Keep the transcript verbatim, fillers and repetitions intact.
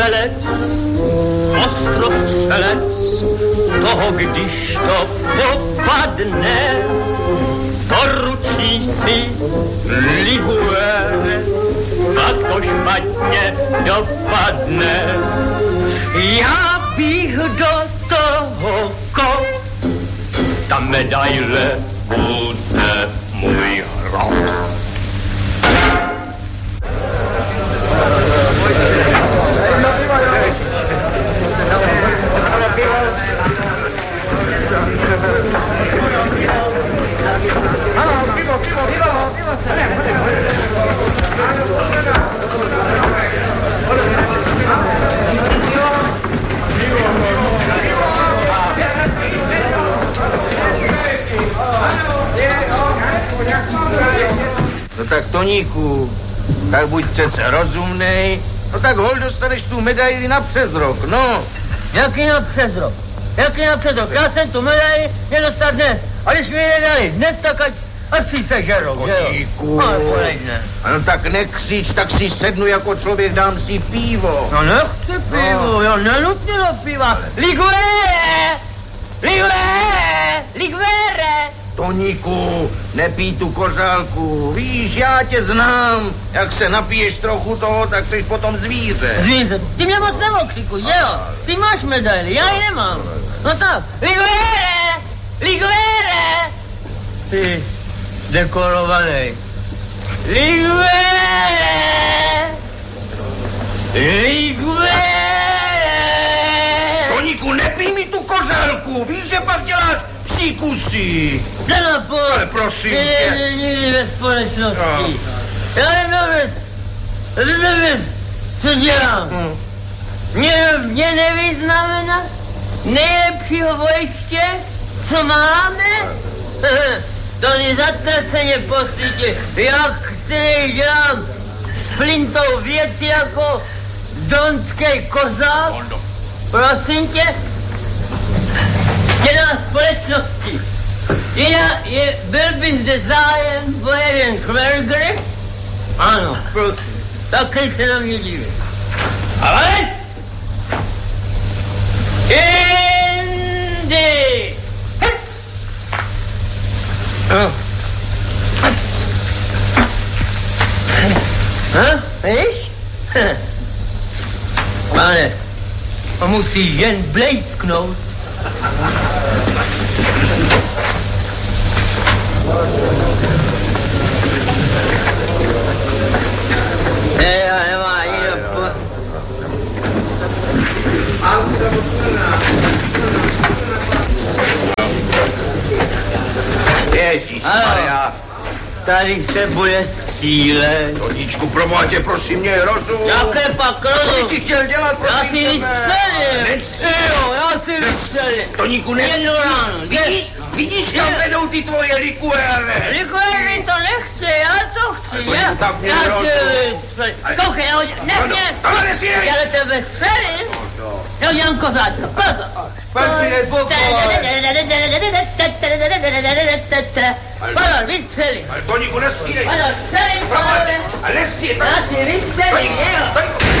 střelec, ostrostřelec, toho když to popadne, poručí si Liguere, tak to špatně dopadne. Já bych do toho kop, ta medaile bude můj hrot. No tak Toníku, tak buď přece rozumnej, no tak hol dostaneš tu medaili na přes rok, no. Jaký na přes rok? Jaký na přes rok? Já jsem tu medaili měl dostat dnes, a když mi je nedali dnes, tak ať, ať si sežerou, že jo? Toníku, no, no tak nekřič, tak si sednu jako člověk, dám si pivo. No nechci pivo, no. Já nenutně do piva. Liguere! Liguere! Liguere! Toníku, nepij tu kořálku, víš, já tě znám, jak se napiješ trochu toho, tak jsi potom zvíře. Zvíře, ty mě moc neokřikuj, že jo? Ty máš medaili, já ji nemám. No tak, Liguere! Liguere! Ty, dekorovanej. Liguere! Liguere! Toníku, nepij mi tu kořálku, víš, že pak děláš psí kusy. Nenapoj! Ale prosím tě. Ty není nikdy ve společnosti. No. Já jednou věc, jednou věc, co dělám. Hmm. Mě, mě nevyznamená nejlepšího bojiště, co máme? To mi zatraceně posvítí, jak si dělám s flintou věci jako donský kozák. Prosím tě, dělá společnosti. Jinak je, byl by zde zájem o jeden Kvergry? Ano, prosím, taky se na mě diví. Ale! Indy! No. Ha? Víš? Ale to musí jen blejsknout. Ne, já nemá jinou po... Ježišmarja. Tady se bude střílet. Toníčku, proboha tě, prosím, mě rozum. Jaké pak rozum? Co bys si chtěl dělat, prosím já si vystřelím. Jo, já si vystřelím. Toníku, ne... Jedno ráno. Vidíš, vidíš, kam vedou ty tvoje likuéry. Likuéry to nechci, já to chci. Ale Já, tak já si vystřelím. Koukej, já hodím, ne mě. Ale nesmírej. Já tebe střelím. Já udělám kozáčka, pozor. Pasmírej pokoj. Pozor, vystřelím. Ale Toníku, nesmírej. Pozor, střelím, pozor. Ale nesmírej. Já si vystřelím, jo.